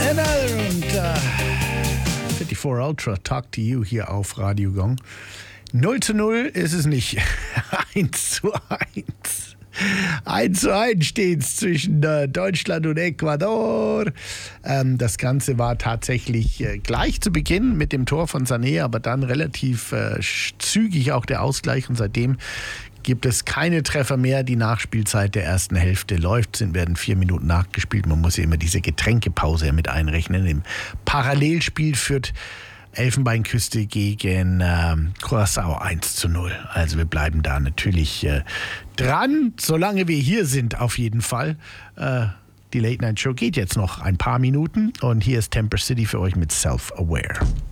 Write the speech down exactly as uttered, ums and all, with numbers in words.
Another und uh, vierundvierzig Ultra Talk to You hier auf Radio Gong. null zu null ist es nicht. eins zu eins. eins zu eins steht es zwischen äh, Deutschland und Ecuador. Ähm, das Ganze war tatsächlich äh, gleich zu Beginn mit dem Tor von Sané, aber dann relativ äh, zügig auch der Ausgleich und seitdem gibt es keine Treffer mehr. Die Nachspielzeit der ersten Hälfte läuft, sind werden vier Minuten nachgespielt. Man muss ja immer diese Getränkepause mit einrechnen. Im Parallelspiel führt Elfenbeinküste gegen äh, Curaçao eins zu null. Also wir bleiben da natürlich äh, dran, solange wir hier sind auf jeden Fall. Äh, die Late Night Show geht jetzt noch ein paar Minuten und hier ist Temper City für euch mit Self-Aware.